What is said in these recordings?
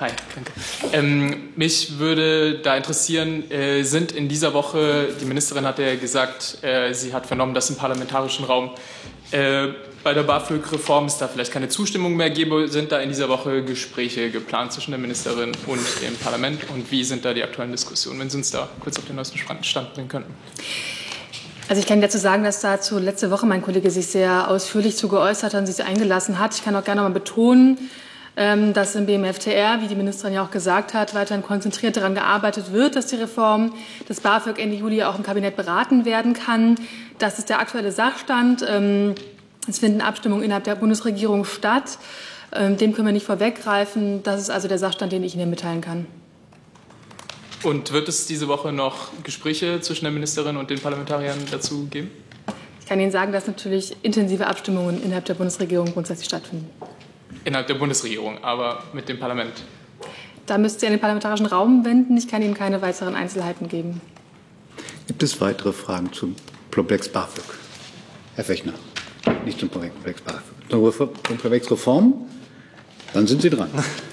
Hi, danke. Mich würde da interessieren, sind in dieser Woche, die Ministerin hat ja gesagt, sie hat vernommen, dass im parlamentarischen Raum bei der BAföG-Reform es da vielleicht keine Zustimmung mehr gebe. Sind da in dieser Woche Gespräche geplant zwischen der Ministerin und dem Parlament? Und wie sind da die aktuellen Diskussionen, wenn Sie uns da kurz auf den neuesten Stand bringen könnten? Also ich kann dazu sagen, dass dazu letzte Woche mein Kollege sich sehr ausführlich zu geäußert hat und sich eingelassen hat. Ich kann auch gerne noch mal betonen, dass im BMFTR, wie die Ministerin ja auch gesagt hat, weiterhin konzentriert daran gearbeitet wird, dass die Reform des BAföG Ende Juli auch im Kabinett beraten werden kann. Das ist der aktuelle Sachstand. Es finden Abstimmungen innerhalb der Bundesregierung statt. Dem können wir nicht vorweggreifen. Das ist also der Sachstand, den ich Ihnen mitteilen kann. Und wird es diese Woche noch Gespräche zwischen der Ministerin und den Parlamentariern dazu geben? Ich kann Ihnen sagen, dass natürlich intensive Abstimmungen innerhalb der Bundesregierung grundsätzlich stattfinden. Innerhalb der Bundesregierung, aber mit dem Parlament? Da müsst ihr in den parlamentarischen Raum wenden. Ich kann Ihnen keine weiteren Einzelheiten geben. Gibt es weitere Fragen zum Komplex BAföG? Herr Fechner, nicht zum Komplex BAföG. Zum Komplex Reform? Dann sind Sie dran.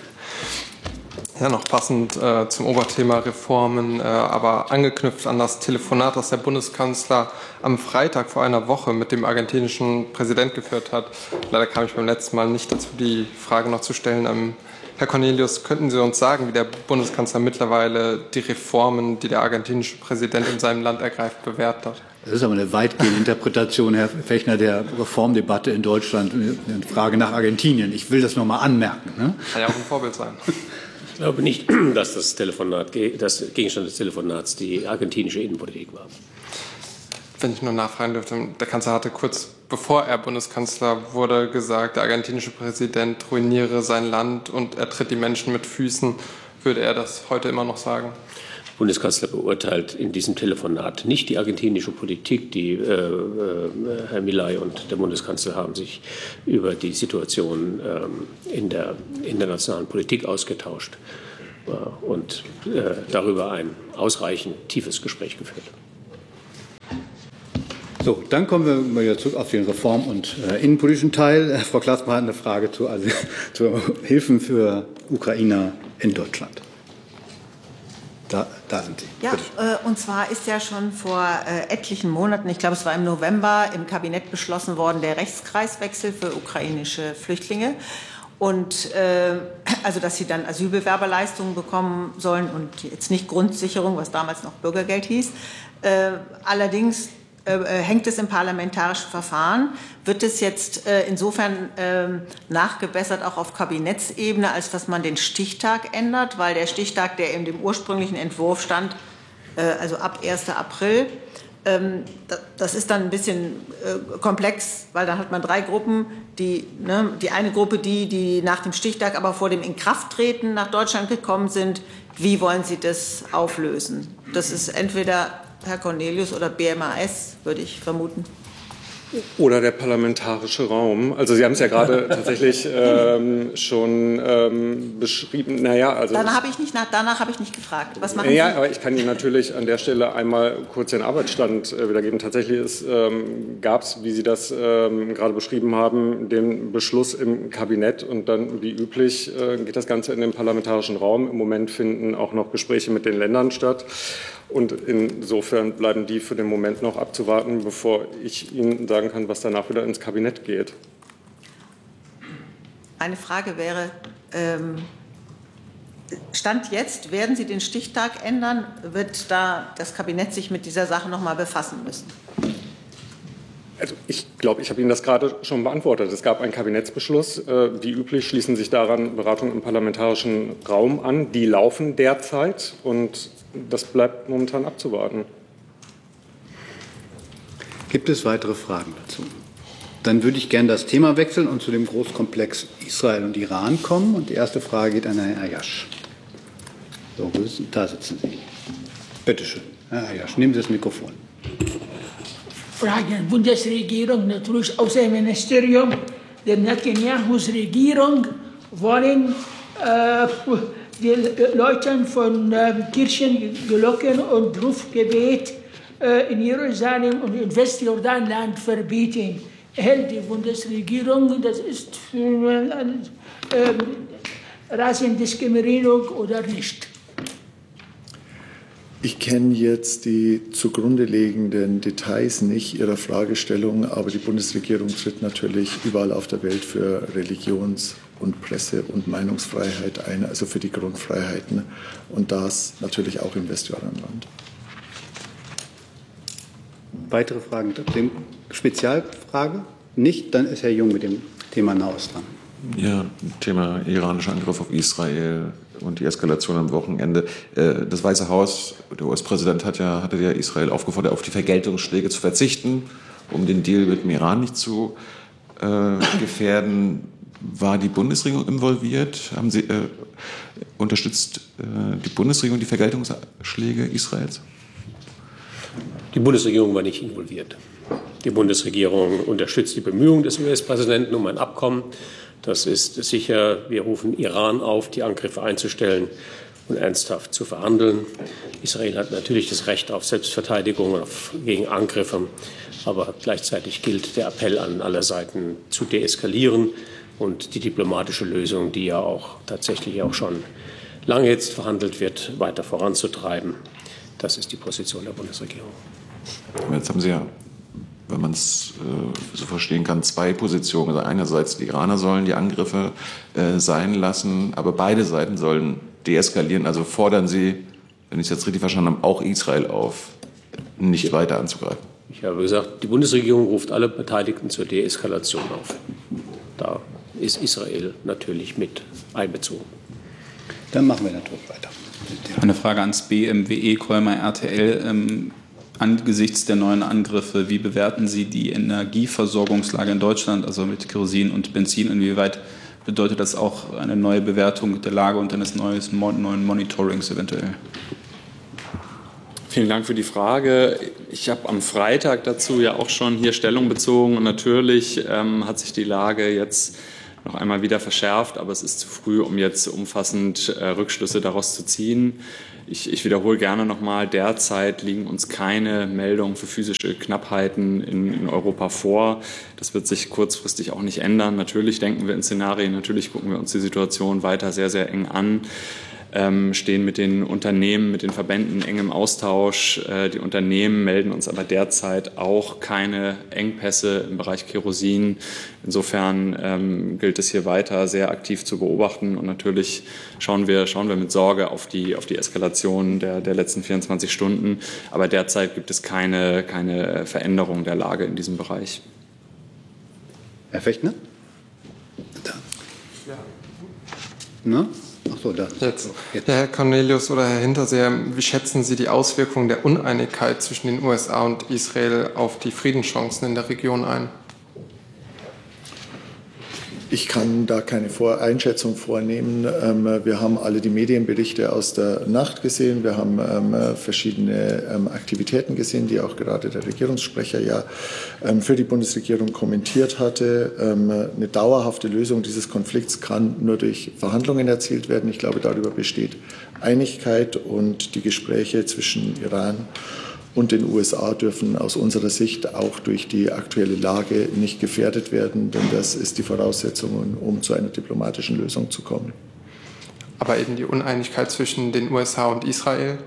Ja, noch passend zum Oberthema Reformen, aber angeknüpft an das Telefonat, das der Bundeskanzler am Freitag vor einer Woche mit dem argentinischen Präsident geführt hat. Leider kam ich beim letzten Mal nicht dazu, die Frage noch zu stellen. Herr Cornelius, könnten Sie uns sagen, wie der Bundeskanzler mittlerweile die Reformen, die der argentinische Präsident in seinem Land ergreift, bewertet hat? Das ist aber eine weitgehende Interpretation, Herr Fechner, der Reformdebatte in Deutschland. Eine Frage nach Argentinien. Ich will das noch mal anmerken. Ne? Kann ja auch ein Vorbild sein. Ich glaube nicht, dass das Gegenstand des Telefonats die argentinische Innenpolitik war. Wenn ich nur nachfragen dürfte, der Kanzler hatte kurz bevor er Bundeskanzler wurde gesagt, der argentinische Präsident ruiniere sein Land und er tritt die Menschen mit Füßen. Würde er das heute immer noch sagen? Der Bundeskanzler beurteilt in diesem Telefonat nicht die argentinische Politik. Herr Milei und der Bundeskanzler haben sich über die Situation in der internationalen Politik ausgetauscht und darüber ein ausreichend tiefes Gespräch geführt. So, dann kommen wir wieder zurück auf den Reform- und innenpolitischen Teil. Frau Klaßmann hat eine Frage zu Hilfen für Ukrainer in Deutschland. Da sind Sie. Ja, und zwar ist ja schon vor etlichen Monaten, ich glaube, es war im November, im Kabinett beschlossen worden, der Rechtskreiswechsel für ukrainische Flüchtlinge. Und also, dass sie dann Asylbewerberleistungen bekommen sollen und jetzt nicht Grundsicherung, was damals noch Bürgergeld hieß. Allerdings hängt es im parlamentarischen Verfahren. Wird es jetzt insofern nachgebessert, auch auf Kabinettsebene, als dass man den Stichtag ändert? Weil der Stichtag, der in dem ursprünglichen Entwurf stand, also ab 1. April, das ist dann ein bisschen komplex, weil dann hat man drei Gruppen. Die eine Gruppe, die nach dem Stichtag, aber vor dem Inkrafttreten nach Deutschland gekommen sind. Wie wollen Sie das auflösen? Das ist entweder Herr Cornelius oder BMAS, würde ich vermuten. Oder der parlamentarische Raum. Also Sie haben es ja gerade tatsächlich schon beschrieben. Danach habe ich nicht gefragt. Was machen Sie? Ja, aber ich kann Ihnen natürlich an der Stelle einmal kurz den Arbeitsstand wiedergeben. Tatsächlich gab es, wie Sie das gerade beschrieben haben, den Beschluss im Kabinett und dann, wie üblich, geht das Ganze in den parlamentarischen Raum. Im Moment finden auch noch Gespräche mit den Ländern statt. Und insofern bleiben die für den Moment noch abzuwarten, bevor ich Ihnen sagen kann, was danach wieder ins Kabinett geht. Eine Frage wäre, Stand jetzt, werden Sie den Stichtag ändern? Wird da das Kabinett sich mit dieser Sache noch mal befassen müssen? Also ich glaube, ich habe Ihnen das gerade schon beantwortet. Es gab einen Kabinettsbeschluss. Wie üblich schließen sich daran Beratungen im parlamentarischen Raum an. Die laufen derzeit und das bleibt momentan abzuwarten. Gibt es weitere Fragen dazu? Dann würde ich gerne das Thema wechseln und zu dem Großkomplex Israel und Iran kommen. Und die erste Frage geht an Herrn Ayash. So, da sitzen Sie. Bitte schön, Herr Ayash, nehmen Sie das Mikrofon. Fragen Bundesregierung, natürlich Außenministerium der Netanyahus Regierung wollen die Leute von Kirchenglocken und Rufgebet in Jerusalem und in Westjordanland verbieten. Hält die Bundesregierung, das ist Rassendiskriminierung oder nicht? Ich kenne jetzt die zugrunde liegenden Details nicht Ihrer Fragestellung, aber die Bundesregierung tritt natürlich überall auf der Welt für Religions- und Presse- und Meinungsfreiheit ein, also für die Grundfreiheiten, und das natürlich auch im Westjordanland. Weitere Fragen? Spezialfrage? Nicht? Dann ist Herr Jung mit dem Thema Nahost dran. Ja, Thema iranischer Angriff auf Israel und die Eskalation am Wochenende. Das Weiße Haus, der US-Präsident hatte ja Israel aufgefordert, auf die Vergeltungsschläge zu verzichten, um den Deal mit dem Iran nicht zu gefährden. War die Bundesregierung involviert? Haben Sie unterstützt die Bundesregierung die Vergeltungsschläge Israels? Die Bundesregierung war nicht involviert. Die Bundesregierung unterstützt die Bemühungen des US-Präsidenten um ein Abkommen. Das ist sicher. Wir rufen Iran auf, die Angriffe einzustellen und ernsthaft zu verhandeln. Israel hat natürlich das Recht auf Selbstverteidigung, gegen Angriffe. Aber gleichzeitig gilt der Appell an alle Seiten zu deeskalieren und die diplomatische Lösung, die ja auch tatsächlich auch schon lange jetzt verhandelt wird, weiter voranzutreiben. Das ist die Position der Bundesregierung. Jetzt haben Sie ja, wenn man es so verstehen kann, zwei Positionen. Also einerseits, die Iraner sollen die Angriffe sein lassen, aber beide Seiten sollen deeskalieren. Also fordern Sie, wenn ich es jetzt richtig verstanden habe, auch Israel auf, nicht weiter anzugreifen. Ich habe gesagt, die Bundesregierung ruft alle Beteiligten zur Deeskalation auf. Da ist Israel natürlich mit einbezogen. Dann machen wir natürlich weiter. Eine Frage ans BMWE Kolmar RTL. Angesichts der neuen Angriffe, wie bewerten Sie die Energieversorgungslage in Deutschland, also mit Kerosin und Benzin? Inwieweit bedeutet das auch eine neue Bewertung der Lage und eines neuen Monitorings eventuell? Vielen Dank für die Frage. Ich habe am Freitag dazu ja auch schon hier Stellung bezogen und natürlich hat sich die Lage jetzt noch einmal wieder verschärft, aber es ist zu früh, um jetzt umfassend Rückschlüsse daraus zu ziehen. Ich wiederhole gerne nochmal, derzeit liegen uns keine Meldungen für physische Knappheiten in Europa vor. Das wird sich kurzfristig auch nicht ändern. Natürlich denken wir in Szenarien, natürlich gucken wir uns die Situation weiter sehr, sehr eng an. Stehen mit den Unternehmen, mit den Verbänden eng im Austausch. Die Unternehmen melden uns aber derzeit auch keine Engpässe im Bereich Kerosin. Insofern gilt es hier weiter sehr aktiv zu beobachten und natürlich schauen wir mit Sorge auf die Eskalation der letzten 24 Stunden. Aber derzeit gibt es keine Veränderung der Lage in diesem Bereich. Herr Fechtner? Da. Ja. Na? Ach so, da. Jetzt. Ja, Herr Cornelius oder Herr Hinterseher, wie schätzen Sie die Auswirkungen der Uneinigkeit zwischen den USA und Israel auf die Friedenschancen in der Region ein? Ich kann da keine Einschätzung vornehmen. Wir haben alle die Medienberichte aus der Nacht gesehen. Wir haben verschiedene Aktivitäten gesehen, die auch gerade der Regierungssprecher ja für die Bundesregierung kommentiert hatte. Eine dauerhafte Lösung dieses Konflikts kann nur durch Verhandlungen erzielt werden. Ich glaube, darüber besteht Einigkeit und die Gespräche zwischen Iran und den USA dürfen aus unserer Sicht auch durch die aktuelle Lage nicht gefährdet werden, denn das ist die Voraussetzung, um zu einer diplomatischen Lösung zu kommen. Aber eben die Uneinigkeit zwischen den USA und Israel?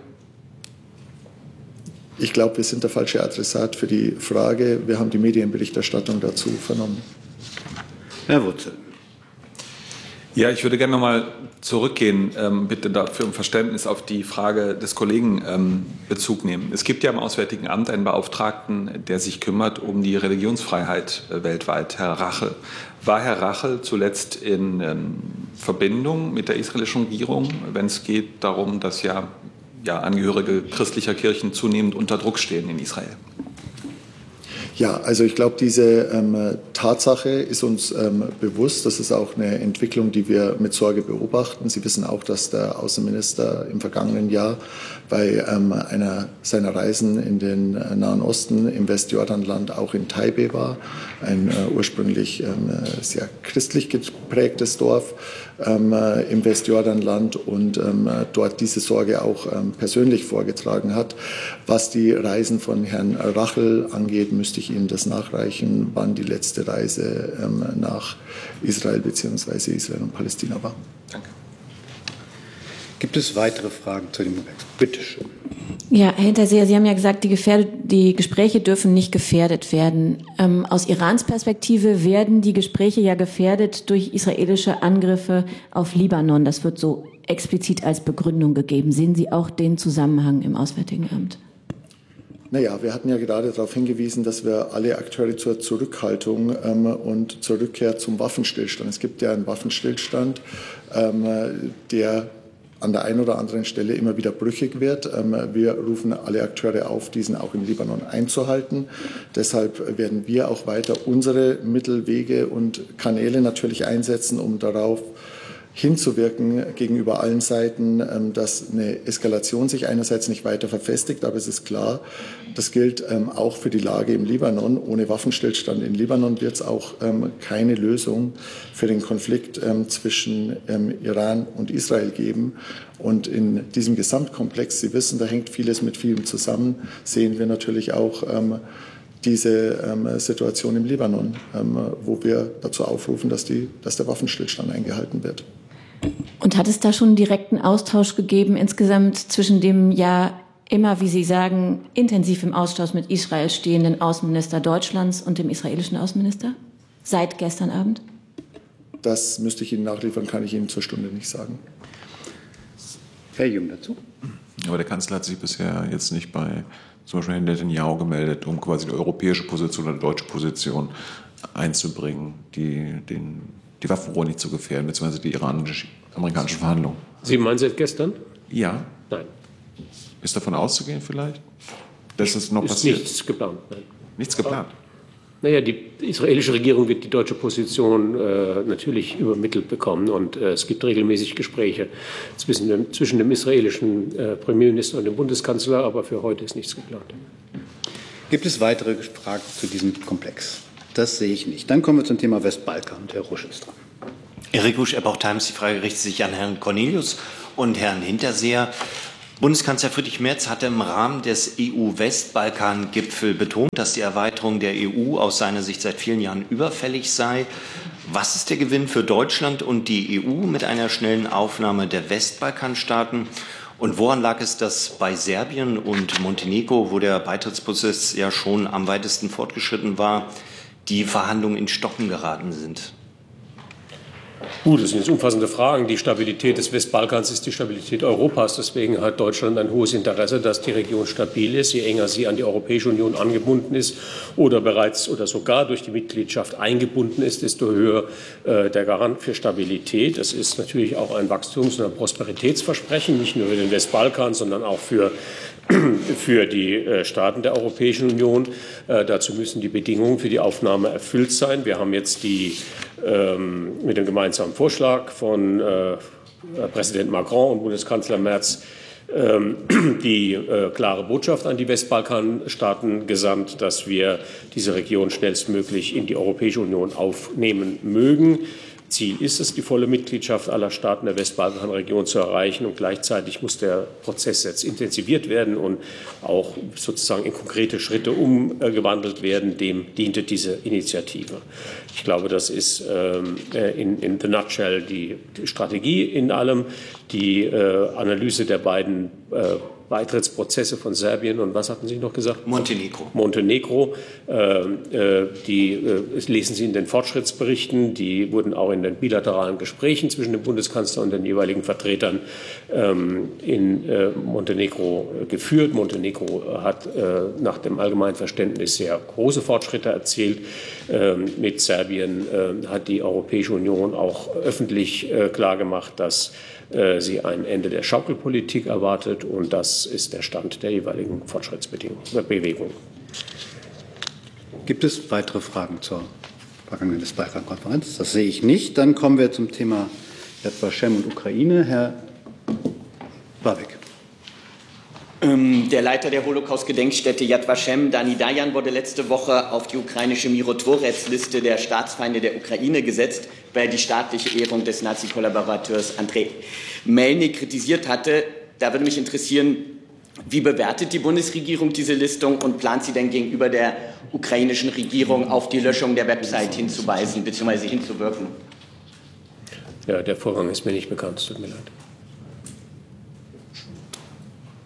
Ich glaube, wir sind der falsche Adressat für die Frage. Wir haben die Medienberichterstattung dazu vernommen. Herr Wutzel. Ja, ich würde gerne noch mal zurückgehen, bitte dafür um Verständnis auf die Frage des Kollegen Bezug nehmen. Es gibt ja im Auswärtigen Amt einen Beauftragten, der sich kümmert um die Religionsfreiheit weltweit, Herr Rachel. War Herr Rachel zuletzt in Verbindung mit der israelischen Regierung, wenn es geht darum, dass ja Angehörige christlicher Kirchen zunehmend unter Druck stehen in Israel? Ja, also ich glaube, diese Tatsache ist uns bewusst. Das ist auch eine Entwicklung, die wir mit Sorge beobachten. Sie wissen auch, dass der Außenminister im vergangenen Jahr bei einer seiner Reisen in den Nahen Osten im Westjordanland auch in Taipeh war, ein ursprünglich sehr christlich geprägtes Dorf im Westjordanland und dort diese Sorge auch persönlich vorgetragen hat. Was die Reisen von Herrn Rachel angeht, müsste ich Ihnen das nachreichen, wann die letzte Reise nach Israel bzw. Israel und Palästina war. Danke. Gibt es weitere Fragen zu dem Komplex? Bitte schön. Ja, Herr Hinterseher, Sie haben ja gesagt, die Gespräche dürfen nicht gefährdet werden. Aus Irans Perspektive werden die Gespräche ja gefährdet durch israelische Angriffe auf Libanon. Das wird so explizit als Begründung gegeben. Sehen Sie auch den Zusammenhang im Auswärtigen Amt? Naja, wir hatten ja gerade darauf hingewiesen, dass wir alle Akteure zur Zurückhaltung und zur Rückkehr zum Waffenstillstand. Es gibt ja einen Waffenstillstand, der an der einen oder anderen Stelle immer wieder brüchig wird. Wir rufen alle Akteure auf, diesen auch im Libanon einzuhalten. Deshalb werden wir auch weiter unsere Mittel, Wege und Kanäle natürlich einsetzen, um darauf hinzuwirken gegenüber allen Seiten, dass eine Eskalation sich einerseits nicht weiter verfestigt, aber es ist klar, das gilt auch für die Lage im Libanon. Ohne Waffenstillstand in Libanon wird es auch keine Lösung für den Konflikt zwischen Iran und Israel geben. Und in diesem Gesamtkomplex, Sie wissen, da hängt vieles mit vielem zusammen, sehen wir natürlich auch diese Situation im Libanon, wo wir dazu aufrufen, dass der Waffenstillstand eingehalten wird. Und hat es da schon einen direkten Austausch gegeben insgesamt zwischen dem ja immer, wie Sie sagen, intensiv im Austausch mit Israel stehenden Außenminister Deutschlands und dem israelischen Außenminister seit gestern Abend? Das müsste ich Ihnen nachliefern, kann ich Ihnen zur Stunde nicht sagen. Herr Jung dazu. Aber der Kanzler hat sich bisher jetzt nicht bei zum Beispiel Herrn Netanyahu gemeldet, um quasi die europäische Position oder die deutsche Position einzubringen, die Waffenruhe nicht zu gefährden, beziehungsweise die iranisch-amerikanischen Verhandlungen. Sie meinen seit gestern? Ja. Nein. Ist davon auszugehen vielleicht, dass es noch ist passiert? Nichts geplant, nein. Nichts geplant? Naja, die israelische Regierung wird die deutsche Position natürlich übermittelt bekommen und es gibt regelmäßig Gespräche zwischen dem israelischen Premierminister und dem Bundeskanzler, aber für heute ist nichts geplant. Gibt es weitere Fragen zu diesem Komplex? Das sehe ich nicht. Dann kommen wir zum Thema Westbalkan. Herr Rusch ist dran. Erik Rusch, Epoch Times. Die Frage richtet sich an Herrn Cornelius und Herrn Hinterseher. Bundeskanzler Friedrich Merz hatte im Rahmen des EU-Westbalkan-Gipfel betont, dass die Erweiterung der EU aus seiner Sicht seit vielen Jahren überfällig sei. Was ist der Gewinn für Deutschland und die EU mit einer schnellen Aufnahme der Westbalkanstaaten? Und woran lag es, dass bei Serbien und Montenegro, wo der Beitrittsprozess ja schon am weitesten fortgeschritten war, die Verhandlungen in Stocken geraten sind? Gut, das sind jetzt umfassende Fragen. Die Stabilität des Westbalkans ist die Stabilität Europas. Deswegen hat Deutschland ein hohes Interesse, dass die Region stabil ist. Je enger sie an die Europäische Union angebunden ist oder bereits oder sogar durch die Mitgliedschaft eingebunden ist, desto höher der Garant für Stabilität. Das ist natürlich auch ein Wachstums- und ein Prosperitätsversprechen, nicht nur für den Westbalkan, sondern auch für die Staaten der Europäischen Union. Dazu müssen die Bedingungen für die Aufnahme erfüllt sein. Wir haben jetzt mit dem gemeinsamen Vorschlag von Präsident Macron und Bundeskanzler Merz die klare Botschaft an die Westbalkanstaaten gesandt, dass wir diese Region schnellstmöglich in die Europäische Union aufnehmen mögen. Ziel ist es, die volle Mitgliedschaft aller Staaten der Westbalkanregion zu erreichen. Und gleichzeitig muss der Prozess jetzt intensiviv werden und auch sozusagen in konkrete Schritte umgewandelt werden. Dem diente diese Initiative. Ich glaube, das ist in the nutshell die Strategie in allem. Die Analyse der beiden Beitrittsprozesse von Serbien und was hatten Sie noch gesagt? Montenegro. Lesen Sie in den Fortschrittsberichten. Die wurden auch in den bilateralen Gesprächen zwischen dem Bundeskanzler und den jeweiligen Vertretern in Montenegro geführt. Montenegro hat nach dem allgemeinen Verständnis sehr große Fortschritte erzielt. Mit Serbien hat die Europäische Union auch öffentlich klargemacht, dass sie ein Ende der Schaukelpolitik erwartet, und das ist der Stand der jeweiligen Fortschrittsbewegung. Gibt es weitere Fragen zur vergangenen Westbalkan-Konferenz? Das sehe ich nicht. Dann kommen wir zum Thema Yad Vashem und Ukraine. Herr Warwick. Der Leiter der Holocaust-Gedenkstätte Yad Vashem, Dani Dayan, wurde letzte Woche auf die ukrainische Mirotvorets-Liste der Staatsfeinde der Ukraine gesetzt, weil er die staatliche Ehrung des Nazi-Kollaborateurs Andrei Melnik kritisiert hatte. Da würde mich interessieren, wie bewertet die Bundesregierung diese Listung und plant sie denn gegenüber der ukrainischen Regierung auf die Löschung der Website hinzuweisen bzw. hinzuwirken? Ja, der Vorgang ist mir nicht bekannt, es tut mir leid.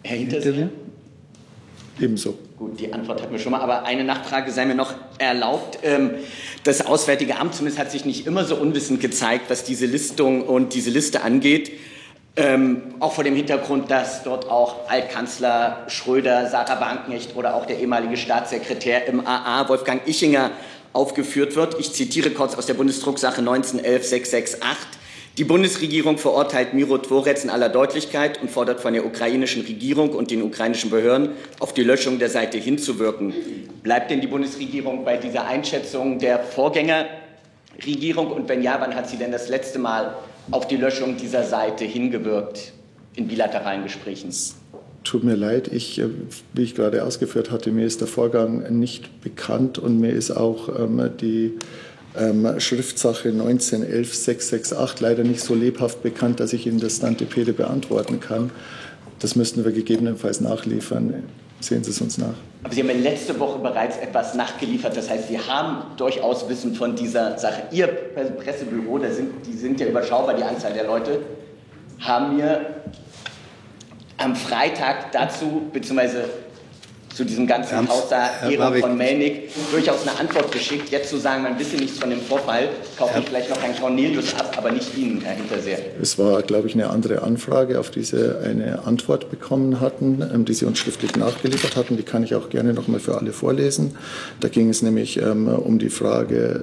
Herr Hinterseher? Ebenso. Gut, die Antwort hatten wir schon mal, aber eine Nachfrage sei mir noch erlaubt. Das Auswärtige Amt zumindest hat sich nicht immer so unwissend gezeigt, was diese Listung und diese Liste angeht. Auch vor dem Hintergrund, dass dort auch Altkanzler Schröder, Sarah Wagenknecht oder auch der ehemalige Staatssekretär im AA, Wolfgang Ischinger, aufgeführt wird. Ich zitiere kurz aus der Bundesdrucksache 19-11-668. Die Bundesregierung verurteilt Miro Tvorets in aller Deutlichkeit und fordert von der ukrainischen Regierung und den ukrainischen Behörden, auf die Löschung der Seite hinzuwirken. Bleibt denn die Bundesregierung bei dieser Einschätzung der Vorgängerregierung? Und wenn ja, wann hat sie denn das letzte Mal auf die Löschung dieser Seite hingewirkt in bilateralen Gesprächen? Tut mir leid, wie ich gerade ausgeführt hatte, mir ist der Vorgang nicht bekannt und mir ist auch die Schriftsache 19-11-668 leider nicht so lebhaft bekannt, dass ich Ihnen das Stantipede beantworten kann. Das müssten wir gegebenenfalls nachliefern. Sehen Sie es uns nach. Aber Sie haben ja letzte Woche bereits etwas nachgeliefert. Das heißt, Sie haben durchaus Wissen von dieser Sache. Ihr Pressebüro, die sind ja überschaubar, die Anzahl der Leute, haben mir am Freitag dazu, beziehungsweise zu diesem ganzen Haus da, Ehrung von Melnik, durchaus eine Antwort geschickt. Jetzt zu sagen, man wisse nichts von dem Vorfall, kaufe ich vielleicht noch Herrn Cornelius ab, aber nicht Ihnen, Herr Hinterseher. Es war, glaube ich, eine andere Anfrage, auf die Sie eine Antwort bekommen hatten, die Sie uns schriftlich nachgeliefert hatten. Die kann ich auch gerne noch mal für alle vorlesen. Da ging es nämlich um die Frage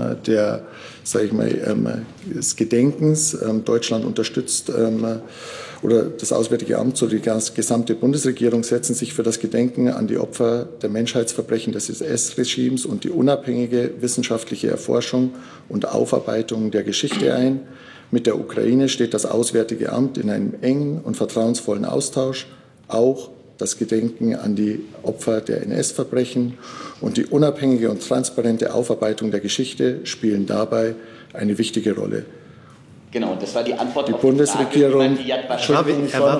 des Gedenkens. Deutschland unterstützt oder das Auswärtige Amt sowie die gesamte Bundesregierung setzen sich für das Gedenken an die Opfer der Menschheitsverbrechen des SS-Regimes und die unabhängige wissenschaftliche Erforschung und Aufarbeitung der Geschichte ein. Mit der Ukraine steht das Auswärtige Amt in einem engen und vertrauensvollen Austausch. Auch das Gedenken an die Opfer der NS-Verbrechen und die unabhängige und transparente Aufarbeitung der Geschichte spielen dabei eine wichtige Rolle. Genau, das war die Antwort die auf Bundesregierung, die Frage,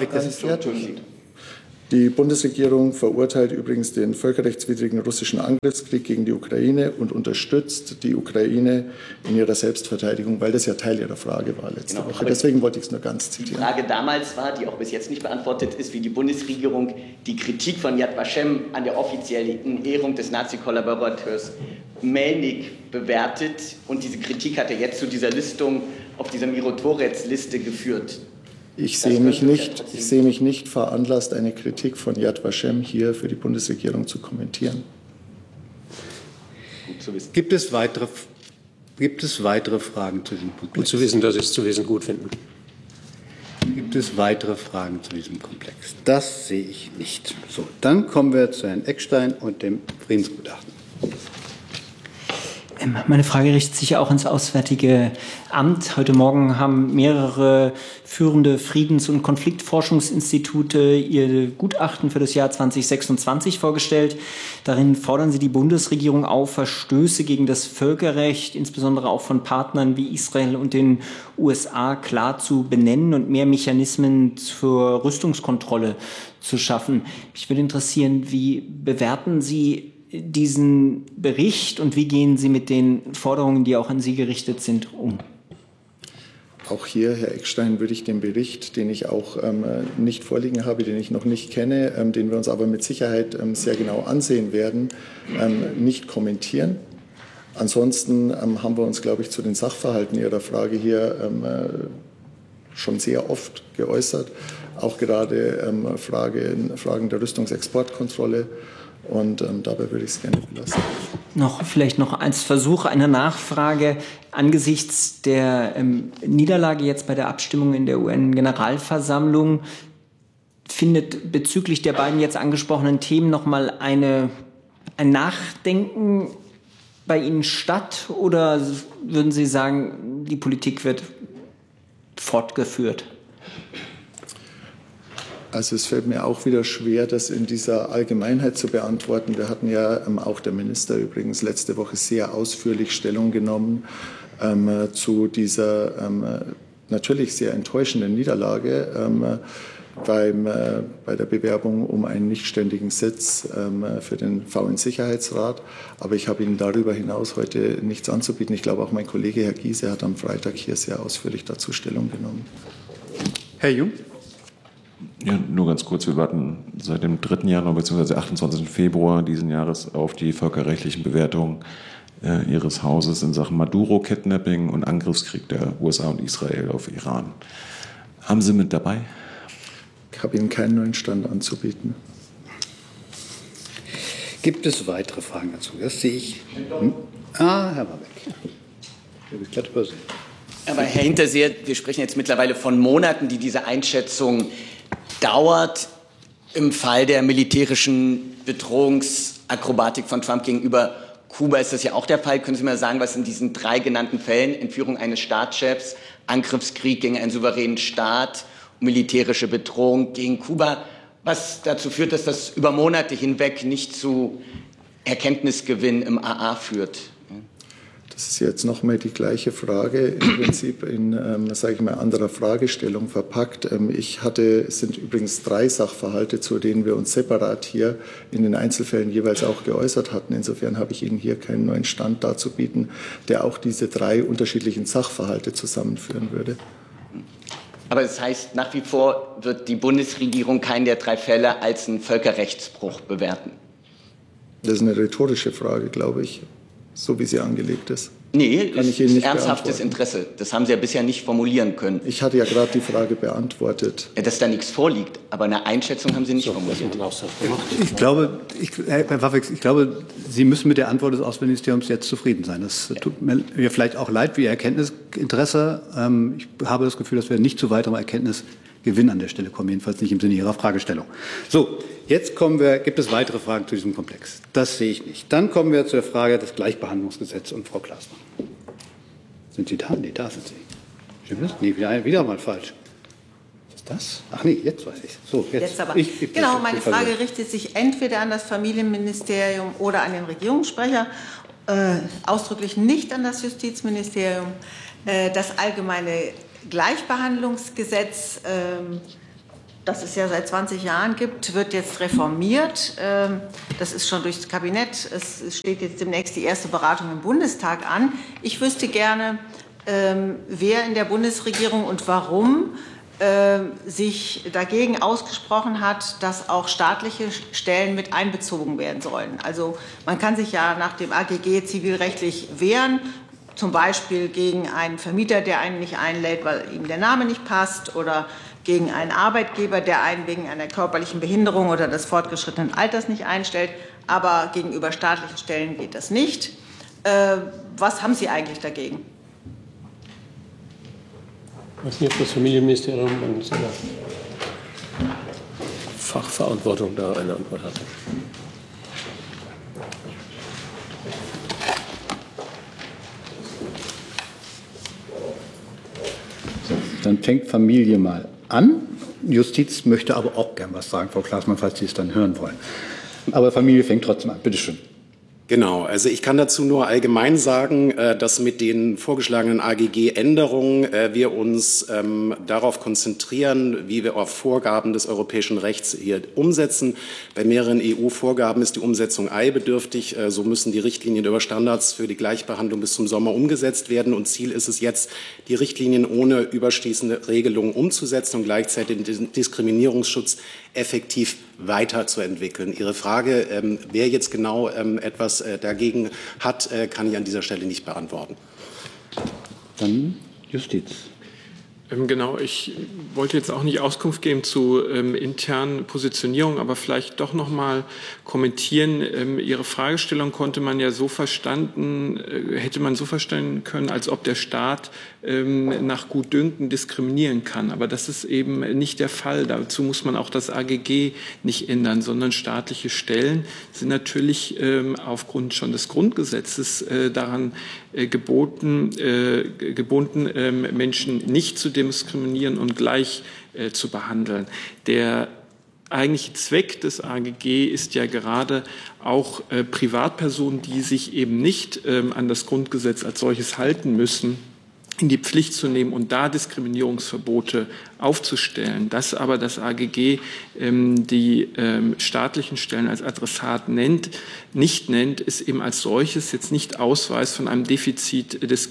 die Bundesregierung verurteilt übrigens den völkerrechtswidrigen russischen Angriffskrieg gegen die Ukraine und unterstützt die Ukraine in ihrer Selbstverteidigung, weil das ja Teil Ihrer Frage war letzte Woche. Deswegen wollte ich es nur ganz zitieren. Die Frage damals war, die auch bis jetzt nicht beantwortet ist, wie die Bundesregierung die Kritik von Yad Vashem an der offiziellen Ehrung des Nazi-Kollaborateurs Melnik bewertet. Und diese Kritik hat ja jetzt zu dieser Listung auf dieser Miro-Tvorets-Liste geführt. Ich sehe mich nicht veranlasst, eine Kritik von Yad Vashem hier für die Bundesregierung zu kommentieren. Gut zu wissen. Gibt es weitere Fragen zu diesem Komplex? Gut zu wissen, dass Sie es zu wissen gut finden. Gibt es weitere Fragen zu diesem Komplex? Das sehe ich nicht. So, dann kommen wir zu Herrn Eckstein und dem Friedensgutachten. Meine Frage richtet sich auch ins Auswärtige Amt. Heute Morgen haben mehrere führende Friedens- und Konfliktforschungsinstitute ihr Gutachten für das Jahr 2026 vorgestellt. Darin fordern sie die Bundesregierung auf, Verstöße gegen das Völkerrecht, insbesondere auch von Partnern wie Israel und den USA, klar zu benennen und mehr Mechanismen zur Rüstungskontrolle zu schaffen. Mich würde interessieren, wie bewerten Sie diesen Bericht und wie gehen Sie mit den Forderungen, die auch an Sie gerichtet sind, um? Auch hier, Herr Eckstein, würde ich den Bericht, den ich auch nicht vorliegen habe, den ich noch nicht kenne, den wir uns aber mit Sicherheit sehr genau ansehen werden, nicht kommentieren. Ansonsten haben wir uns, glaube ich, zu den Sachverhalten Ihrer Frage hier schon sehr oft geäußert, auch gerade Fragen der Rüstungsexportkontrolle. Und dabei würde ich es gerne belassen. Vielleicht noch als Versuch einer Nachfrage. Angesichts der Niederlage jetzt bei der Abstimmung in der UN-Generalversammlung findet bezüglich der beiden jetzt angesprochenen Themen nochmal ein Nachdenken bei Ihnen statt? Oder würden Sie sagen, die Politik wird fortgeführt? Also es fällt mir auch wieder schwer, das in dieser Allgemeinheit zu beantworten. Wir hatten ja auch der Minister übrigens letzte Woche sehr ausführlich Stellung genommen zu dieser natürlich sehr enttäuschenden Niederlage bei der Bewerbung um einen nichtständigen Sitz für den VN-Sicherheitsrat. Aber ich habe Ihnen darüber hinaus heute nichts anzubieten. Ich glaube, auch mein Kollege Herr Giese hat am Freitag hier sehr ausführlich dazu Stellung genommen. Herr Jung. Ja, nur ganz kurz. Wir warten seit dem 3. Januar bzw. 28. Februar diesen Jahres auf die völkerrechtlichen Bewertungen Ihres Hauses in Sachen Maduro-Kidnapping und Angriffskrieg der USA und Israel auf Iran. Haben Sie mit dabei? Ich habe Ihnen keinen neuen Stand anzubieten. Gibt es weitere Fragen dazu? Das sehe ich. Herr Warbeck. Ich habe glatt übersehen. Aber Herr Hinterseer, wir sprechen jetzt mittlerweile von Monaten, die diese Einschätzung dauert. Im Fall der militärischen Bedrohungsakrobatik von Trump gegenüber Kuba ist das ja auch der Fall. Können Sie mal sagen, was in diesen 3 genannten Fällen, Entführung eines Staatschefs, Angriffskrieg gegen einen souveränen Staat, militärische Bedrohung gegen Kuba, was dazu führt, dass das über Monate hinweg nicht zu Erkenntnisgewinn im AA führt? Das ist jetzt nochmal die gleiche Frage, im Prinzip in, sage ich mal, anderer Fragestellung verpackt. Es sind übrigens 3 Sachverhalte, zu denen wir uns separat hier in den Einzelfällen jeweils auch geäußert hatten. Insofern habe ich Ihnen hier keinen neuen Stand darzubieten, der auch diese 3 unterschiedlichen Sachverhalte zusammenführen würde. Aber das heißt, nach wie vor wird die Bundesregierung keinen der 3 Fälle als einen Völkerrechtsbruch bewerten? Das ist eine rhetorische Frage, glaube ich. So wie sie angelegt ist. Nee, kann ich Ihnen nicht ernsthaftes Interesse. Das haben Sie ja bisher nicht formulieren können. Ich hatte ja gerade die Frage beantwortet. Dass da nichts vorliegt, aber eine Einschätzung haben Sie nicht formuliert. Ich glaube, Herr Warbeck, ich glaube, Sie müssen mit der Antwort des Außenministeriums jetzt zufrieden sein. Das tut mir vielleicht auch leid für Ihr Erkenntnisinteresse. Ich habe das Gefühl, dass wir nicht zu weiterem Erkenntnisgewinn an der Stelle kommen, jedenfalls nicht im Sinne Ihrer Fragestellung. So, jetzt gibt es weitere Fragen zu diesem Komplex? Das sehe ich nicht. Dann kommen wir zur Frage des Gleichbehandlungsgesetzes und Frau Glasmann. Sind Sie da? Nee, da sind Sie. Stimmt das? Nee, wieder mal falsch. Was ist das? Ach nee, jetzt weiß ich. So, jetzt aber. Genau, meine Frage richtet sich entweder an das Familienministerium oder an den Regierungssprecher, ausdrücklich nicht an das Justizministerium. Das allgemeine Gleichbehandlungsgesetz, das es ja seit 20 Jahren gibt, wird jetzt reformiert. Das ist schon durchs Kabinett. Es steht jetzt demnächst die erste Beratung im Bundestag an. Ich wüsste gerne, wer in der Bundesregierung und warum sich dagegen ausgesprochen hat, dass auch staatliche Stellen mit einbezogen werden sollen. Also man kann sich ja nach dem AGG zivilrechtlich wehren, zum Beispiel gegen einen Vermieter, der einen nicht einlädt, weil ihm der Name nicht passt, oder gegen einen Arbeitgeber, der einen wegen einer körperlichen Behinderung oder des fortgeschrittenen Alters nicht einstellt. Aber gegenüber staatlichen Stellen geht das nicht. Was haben Sie eigentlich dagegen? Ich weiß nicht, ob das Familienministerium und seine Fachverantwortung da eine Antwort hat. Dann fängt Familie mal an. Justiz möchte aber auch gern was sagen, Frau Glasmann, falls Sie es dann hören wollen. Aber Familie fängt trotzdem an. Bitte schön. Genau, also ich kann dazu nur allgemein sagen, dass mit den vorgeschlagenen AGG-Änderungen wir uns darauf konzentrieren, wie wir auf Vorgaben des europäischen Rechts hier umsetzen. Bei mehreren EU-Vorgaben ist die Umsetzung eilbedürftig. So müssen die Richtlinien über Standards für die Gleichbehandlung bis zum Sommer umgesetzt werden. Und Ziel ist es jetzt, die Richtlinien ohne überstießende Regelungen umzusetzen und gleichzeitig den Diskriminierungsschutz effektiv weiterzuentwickeln. Ihre Frage, wer jetzt genau etwas dagegen hat, kann ich an dieser Stelle nicht beantworten. Dann Justiz. Genau, ich wollte jetzt auch nicht Auskunft geben zu internen Positionierungen, aber vielleicht doch noch mal kommentieren. Ihre Fragestellung hätte man so verstanden können, als ob der Staat nach Gutdünken diskriminieren kann. Aber das ist eben nicht der Fall. Dazu muss man auch das AGG nicht ändern, sondern staatliche Stellen sind natürlich aufgrund schon des Grundgesetzes daran gebunden, Menschen nicht zu diskriminieren und gleich zu behandeln. Der eigentliche Zweck des AGG ist ja gerade auch Privatpersonen, die sich eben nicht an das Grundgesetz als solches halten müssen, in die Pflicht zu nehmen und da Diskriminierungsverbote aufzustellen. Dass aber das AGG die staatlichen Stellen als Adressat nicht nennt, ist eben als solches jetzt nicht Ausweis von einem Defizit des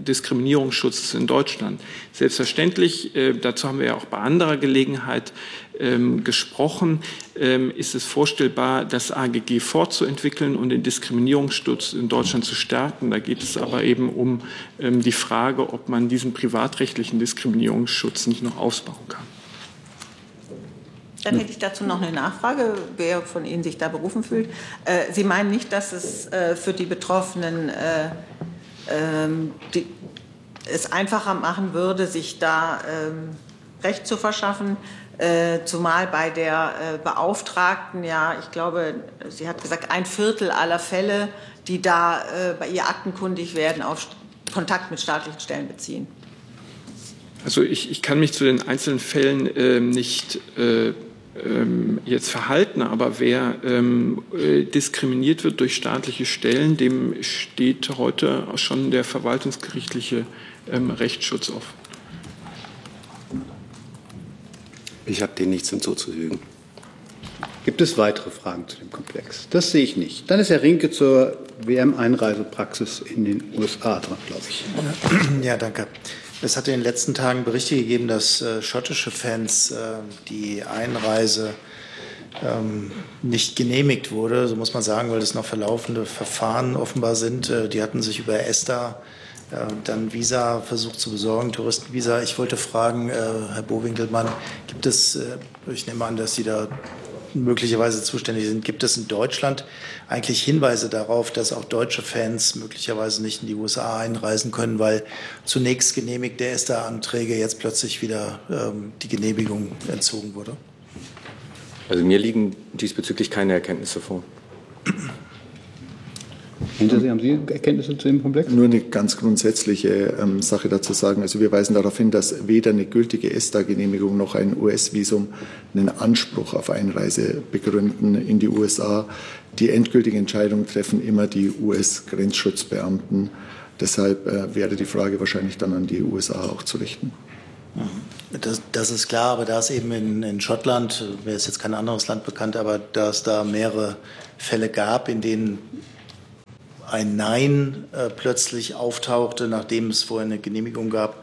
Diskriminierungsschutzes in Deutschland. Selbstverständlich, dazu haben wir ja auch bei anderer Gelegenheit gesprochen. Ist es vorstellbar, das AGG fortzuentwickeln und den Diskriminierungsschutz in Deutschland zu stärken? Da geht es aber eben um die Frage, ob man diesen privatrechtlichen Diskriminierungsschutz nicht noch ausbauen kann. Dann hätte ich dazu noch eine Nachfrage, wer von Ihnen sich da berufen fühlt. Sie meinen nicht, dass es für die Betroffenen es einfacher machen würde, sich da Recht zu verschaffen, zumal bei der Beauftragten, ja, ich glaube, sie hat gesagt, 1/4 aller Fälle, die da bei ihr aktenkundig werden, auf Kontakt mit staatlichen Stellen beziehen. Also ich kann mich zu den einzelnen Fällen nicht jetzt verhalten, aber wer diskriminiert wird durch staatliche Stellen, dem steht heute schon der verwaltungsgerichtliche Rechtsschutz offen. Ich habe dem nichts hinzuzufügen. Gibt es weitere Fragen zu dem Komplex? Das sehe ich nicht. Dann ist Herr Rinke zur WM-Einreisepraxis in den USA dran, glaube ich. Ja, danke. Es hat in den letzten Tagen Berichte gegeben, dass schottische Fans die Einreise nicht genehmigt wurde, so muss man sagen, weil es noch verlaufende Verfahren offenbar sind. Die hatten sich über ESTA dann Visa versucht zu besorgen, Touristenvisa. Ich wollte fragen, Herr Bo-Winkelmann, gibt es, ich nehme an, dass Sie da möglicherweise zuständig sind, gibt es in Deutschland eigentlich Hinweise darauf, dass auch deutsche Fans möglicherweise nicht in die USA einreisen können, weil zunächst genehmigte ESTA-Anträge jetzt plötzlich wieder die Genehmigung entzogen wurde? Also mir liegen diesbezüglich keine Erkenntnisse vor. Haben Sie Erkenntnisse zu dem Komplex? Nur eine ganz grundsätzliche Sache dazu sagen. Also wir weisen darauf hin, dass weder eine gültige ESTA-Genehmigung noch ein US-Visum einen Anspruch auf Einreise begründen in die USA. Die endgültige Entscheidung treffen immer die US-Grenzschutzbeamten. Deshalb wäre die Frage wahrscheinlich dann an die USA auch zu richten. Das ist klar, aber da es eben in Schottland, mir ist jetzt kein anderes Land bekannt, aber da es da mehrere Fälle gab, in denen ein Nein plötzlich auftauchte, nachdem es vorher eine Genehmigung gab,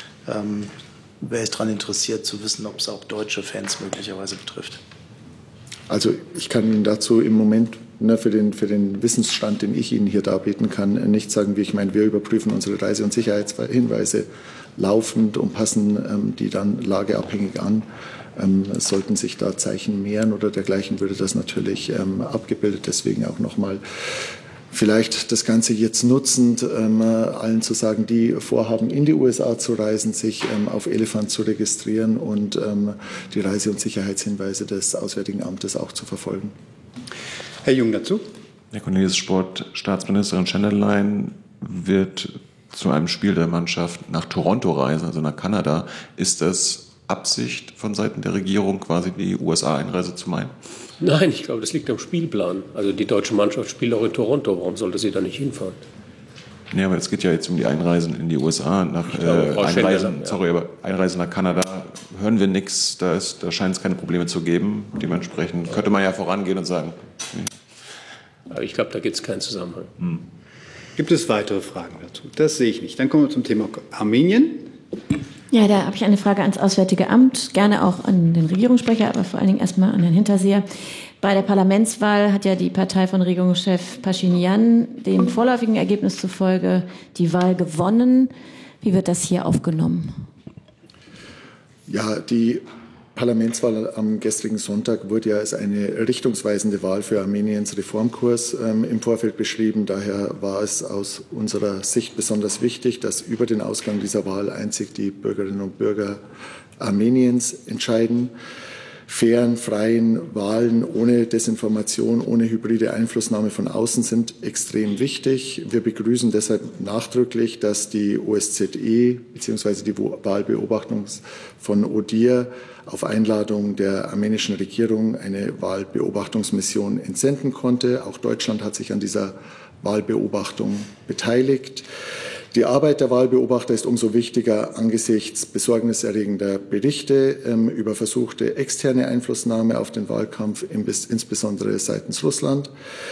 wäre ich daran interessiert zu wissen, ob es auch deutsche Fans möglicherweise betrifft. Also ich kann Ihnen dazu im Moment für den Wissensstand, den ich Ihnen hier darbieten kann, nicht sagen, wie ich meine, wir überprüfen unsere Reise- und Sicherheitshinweise laufend und passen die dann lageabhängig an. Sollten sich da Zeichen mehren oder dergleichen, würde das natürlich abgebildet. Deswegen auch nochmal vielleicht das Ganze jetzt nutzend, allen zu sagen, die vorhaben, in die USA zu reisen, sich auf Elefant zu registrieren und die Reise- und Sicherheitshinweise des Auswärtigen Amtes auch zu verfolgen. Herr Jung dazu. Herr Cornelis Sport, Staatsministerin Schneiderlein wird zu einem Spiel der Mannschaft nach Toronto reisen, also nach Kanada. Ist das Absicht von Seiten der Regierung, quasi die USA-Einreise zu meinen? Nein, ich glaube, das liegt am Spielplan. Also die deutsche Mannschaft spielt auch in Toronto. Warum sollte sie da nicht hinfahren? Ja, aber es geht ja jetzt um die Einreisen in die USA. Einreisen nach Kanada hören wir nichts. Da scheint es keine Probleme zu geben. Dementsprechend könnte man ja vorangehen und sagen. Aber ich glaube, da gibt es keinen Zusammenhang. Gibt es weitere Fragen dazu? Das sehe ich nicht. Dann kommen wir zum Thema Armenien. Ja, da habe ich eine Frage ans Auswärtige Amt, gerne auch an den Regierungssprecher, aber vor allen Dingen erstmal an Herrn Hinterseher. Bei der Parlamentswahl hat ja die Partei von Regierungschef Pashinyan dem vorläufigen Ergebnis zufolge die Wahl gewonnen. Wie wird das hier aufgenommen? Ja, die Parlamentswahl am gestrigen Sonntag wurde ja als eine richtungsweisende Wahl für Armeniens Reformkurs im Vorfeld beschrieben. Daher war es aus unserer Sicht besonders wichtig, dass über den Ausgang dieser Wahl einzig die Bürgerinnen und Bürger Armeniens entscheiden. Fairen, freien Wahlen ohne Desinformation, ohne hybride Einflussnahme von außen sind extrem wichtig. Wir begrüßen deshalb nachdrücklich, dass die OSZE bzw. die Wahlbeobachtung von ODIHR auf Einladung der armenischen Regierung eine Wahlbeobachtungsmission entsenden konnte. Auch Deutschland hat sich an dieser Wahlbeobachtung beteiligt. Die Arbeit der Wahlbeobachter ist umso wichtiger angesichts besorgniserregender Berichte über versuchte externe Einflussnahme auf den Wahlkampf, insbesondere seitens Russland.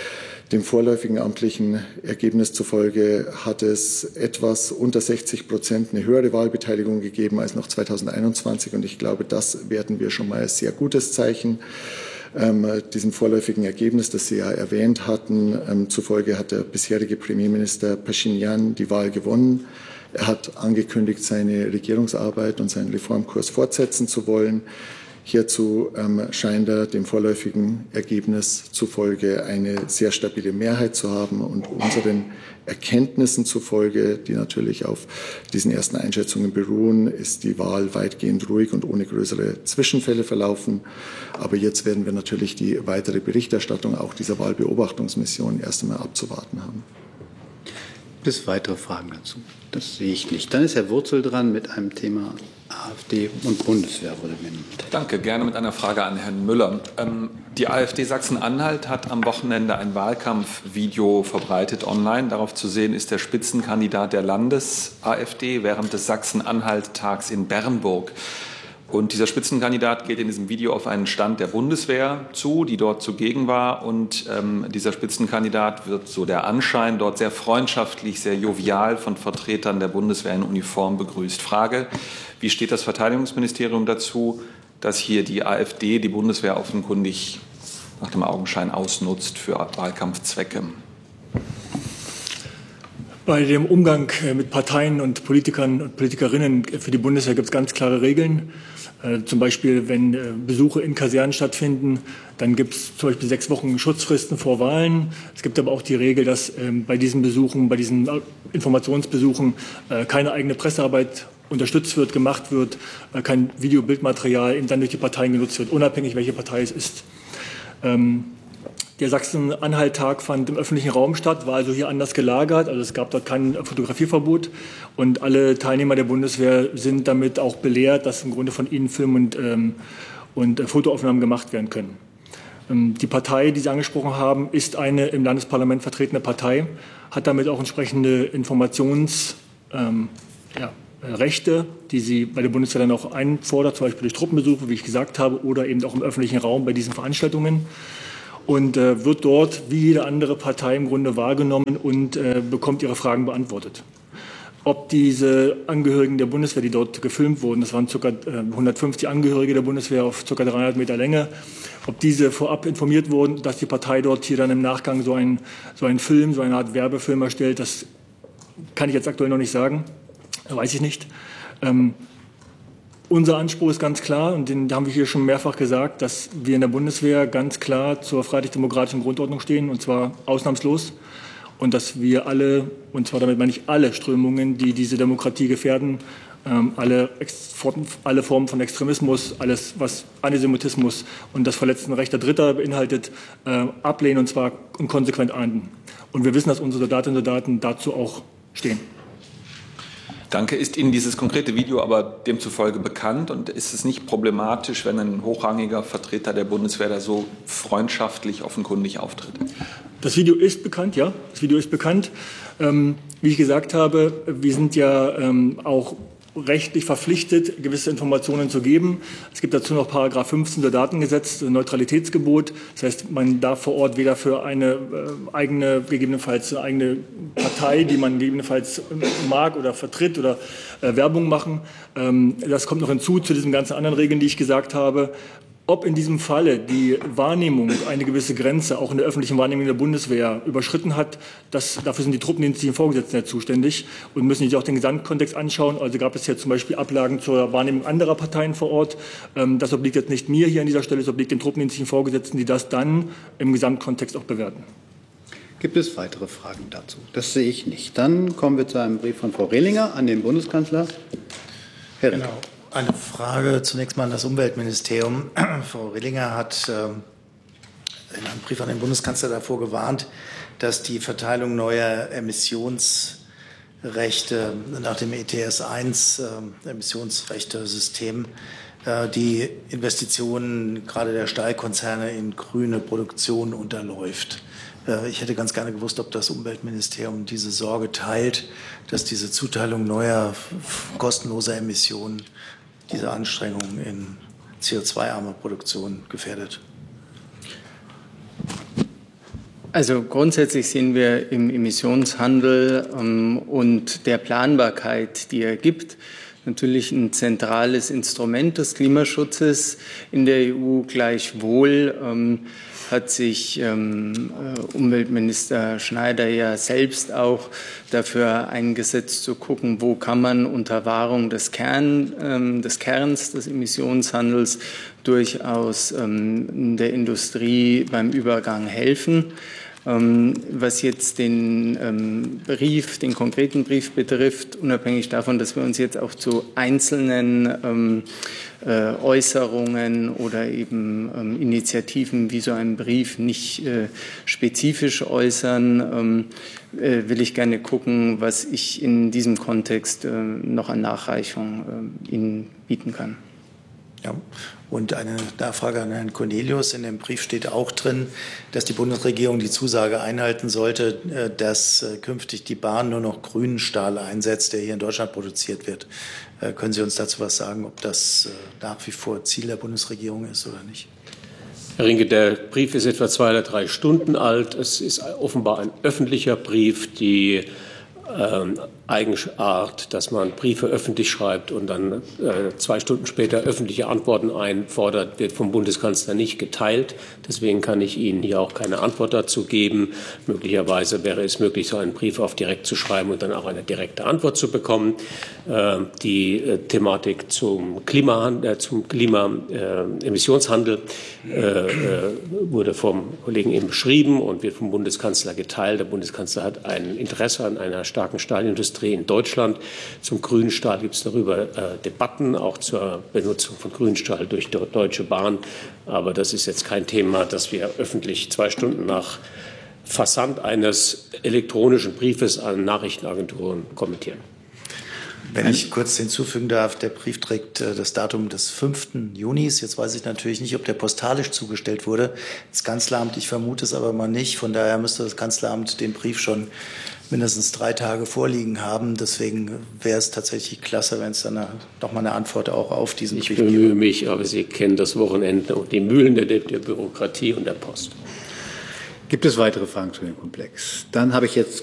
Dem vorläufigen amtlichen Ergebnis zufolge hat es etwas unter 60% eine höhere Wahlbeteiligung gegeben als noch 2021. Und ich glaube, das werten wir schon mal als sehr gutes Zeichen. Diesem vorläufigen Ergebnis, das Sie ja erwähnt hatten, zufolge hat der bisherige Premierminister Pashinyan die Wahl gewonnen. Er hat angekündigt, seine Regierungsarbeit und seinen Reformkurs fortsetzen zu wollen. Hierzu scheint er dem vorläufigen Ergebnis zufolge eine sehr stabile Mehrheit zu haben. Und unseren Erkenntnissen zufolge, die natürlich auf diesen ersten Einschätzungen beruhen, ist die Wahl weitgehend ruhig und ohne größere Zwischenfälle verlaufen. Aber jetzt werden wir natürlich die weitere Berichterstattung auch dieser Wahlbeobachtungsmission erst einmal abzuwarten haben. Gibt es weitere Fragen dazu? Das sehe ich nicht. Dann ist Herr Wurzel dran mit einem Thema AfD und Bundeswehr, wurde genannt. Danke. Gerne mit einer Frage an Herrn Müller. Die AfD Sachsen-Anhalt hat am Wochenende ein Wahlkampfvideo verbreitet online. Darauf zu sehen ist der Spitzenkandidat der Landes-AfD während des Sachsen-Anhalt-Tags in Bernburg. Und dieser Spitzenkandidat geht in diesem Video auf einen Stand der Bundeswehr zu, die dort zugegen war. Und dieser Spitzenkandidat wird, so der Anschein, dort sehr freundschaftlich, sehr jovial von Vertretern der Bundeswehr in Uniform begrüßt. Frage, wie steht das Verteidigungsministerium dazu, dass hier die AfD die Bundeswehr offenkundig nach dem Augenschein ausnutzt für Wahlkampfzwecke? Bei dem Umgang mit Parteien und Politikern und Politikerinnen für die Bundeswehr gibt es ganz klare Regeln. Zum Beispiel, wenn Besuche in Kasernen stattfinden, dann gibt es zum Beispiel 6 Wochen Schutzfristen vor Wahlen. Es gibt aber auch die Regel, dass bei diesen Besuchen, bei diesen Informationsbesuchen keine eigene Pressearbeit unterstützt wird, gemacht wird, kein Videobildmaterial eben dann durch die Parteien genutzt wird, unabhängig welche Partei es ist. Der Sachsen-Anhalt-Tag fand im öffentlichen Raum statt, war also hier anders gelagert. Also es gab dort kein Fotografierverbot. Und alle Teilnehmer der Bundeswehr sind damit auch belehrt, dass im Grunde von ihnen Film- und Fotoaufnahmen gemacht werden können. Die Partei, die Sie angesprochen haben, ist eine im Landesparlament vertretene Partei, hat damit auch entsprechende Rechte, die sie bei der Bundeswehr dann auch einfordert, zum Beispiel durch Truppenbesuche, wie ich gesagt habe, oder eben auch im öffentlichen Raum bei diesen Veranstaltungen. Und wird dort wie jede andere Partei im Grunde wahrgenommen und bekommt ihre Fragen beantwortet. Ob diese Angehörigen der Bundeswehr, die dort gefilmt wurden, das waren ca. 150 Angehörige der Bundeswehr auf ca. 300 Meter Länge, ob diese vorab informiert wurden, dass die Partei dort hier dann im Nachgang so einen Film, so eine Art Werbefilm erstellt, das kann ich jetzt aktuell noch nicht sagen, weiß ich nicht. Unser Anspruch ist ganz klar, und den haben wir hier schon mehrfach gesagt, dass wir in der Bundeswehr ganz klar zur freiheitlich-demokratischen Grundordnung stehen, und zwar ausnahmslos. Und dass wir alle, und zwar damit meine ich alle Strömungen, die diese Demokratie gefährden, alle Formen von Extremismus, alles, was Antisemitismus und das Verletzen rechter Dritter beinhaltet, ablehnen, und zwar konsequent ahnden. Und wir wissen, dass unsere Soldatinnen und Soldaten dazu auch stehen. Danke. Ist Ihnen dieses konkrete Video aber demzufolge bekannt? Und ist es nicht problematisch, wenn ein hochrangiger Vertreter der Bundeswehr da so freundschaftlich offenkundig auftritt? Das Video ist bekannt, ja. Das Video ist bekannt. Wie ich gesagt habe, wir sind ja auch rechtlich verpflichtet, gewisse Informationen zu geben. Es gibt dazu noch Paragraph 15 Soldatengesetz, Neutralitätsgebot. Das heißt, man darf vor Ort weder für eine gegebenenfalls eine eigene Partei, die man gegebenenfalls mag oder vertritt, oder Werbung machen. Das kommt noch hinzu zu diesen ganzen anderen Regeln, die ich gesagt habe. Ob in diesem Falle die Wahrnehmung eine gewisse Grenze auch in der öffentlichen Wahrnehmung der Bundeswehr überschritten hat, dafür sind die truppendienstlichen Vorgesetzten ja zuständig und müssen sich auch den Gesamtkontext anschauen. Also gab es hier zum Beispiel Ablagen zur Wahrnehmung anderer Parteien vor Ort. Das obliegt jetzt nicht mir hier an dieser Stelle, es obliegt den truppendienstlichen Vorgesetzten, die das dann im Gesamtkontext auch bewerten. Gibt es weitere Fragen dazu? Das sehe ich nicht. Dann kommen wir zu einem Brief von Frau Rehlinger an den Bundeskanzler. Herr Rehlinger. Genau. Eine Frage zunächst mal an das Umweltministerium. Frau Rehlinger hat in einem Brief an den Bundeskanzler davor gewarnt, dass die Verteilung neuer Emissionsrechte nach dem ETS-1 Emissionsrechte-System die Investitionen gerade der Stahlkonzerne in grüne Produktion unterläuft. Ich hätte ganz gerne gewusst, ob das Umweltministerium diese Sorge teilt, dass diese Zuteilung neuer kostenloser Emissionen diese Anstrengungen in CO2-armer Produktion gefährdet. Also grundsätzlich sehen wir im Emissionshandel und der Planbarkeit, die er gibt, natürlich ein zentrales Instrument des Klimaschutzes in der EU. Gleichwohl hat sich Umweltminister Schneider ja selbst auch dafür eingesetzt, zu gucken, wo kann man unter Wahrung des Kerns des Emissionshandels durchaus der Industrie beim Übergang helfen. Was jetzt den konkreten Brief betrifft, unabhängig davon, dass wir uns jetzt auch zu einzelnen Äußerungen oder eben Initiativen wie so einem Brief nicht spezifisch äußern, will ich gerne gucken, was ich in diesem Kontext noch an Nachreichung Ihnen bieten kann. Ja. Und eine Nachfrage an Herrn Cornelius. In dem Brief steht auch drin, dass die Bundesregierung die Zusage einhalten sollte, dass künftig die Bahn nur noch grünen Stahl einsetzt, der hier in Deutschland produziert wird. Können Sie uns dazu was sagen, ob das nach wie vor Ziel der Bundesregierung ist oder nicht? Herr Rinke, der Brief ist etwa 2 oder 3 Stunden alt. Es ist offenbar ein öffentlicher Brief. Die Eigenart, dass man Briefe öffentlich schreibt und dann 2 Stunden später öffentliche Antworten einfordert, wird vom Bundeskanzler nicht geteilt. Deswegen kann ich Ihnen hier auch keine Antwort dazu geben. Möglicherweise wäre es möglich, so einen Brief auf direkt zu schreiben und dann auch eine direkte Antwort zu bekommen. Die Thematik zum Emissionshandel wurde vom Kollegen eben beschrieben und wird vom Bundeskanzler geteilt. Der Bundeskanzler hat ein Interesse an einer starken Stahlindustrie in Deutschland. Zum grünen Stahl gibt es darüber Debatten, auch zur Benutzung von Grünstahl durch die Deutsche Bahn. Aber das ist jetzt kein Thema, das wir öffentlich 2 Stunden nach Versand eines elektronischen Briefes an Nachrichtenagenturen kommentieren. Wenn ich kurz hinzufügen darf, der Brief trägt das Datum des 5. Junis. Jetzt weiß ich natürlich nicht, ob der postalisch zugestellt wurde. Das Kanzleramt, ich vermute es aber mal nicht. Von daher müsste das Kanzleramt den Brief schon mindestens 3 Tage vorliegen haben. Deswegen wäre es tatsächlich klasse, wenn es dann noch mal eine Antwort auch auf diesen Brief gibt. Ich bemühe mich, aber Sie kennen das Wochenende und die Mühlen der Bürokratie und der Post. Gibt es weitere Fragen zu dem Komplex? Dann habe ich jetzt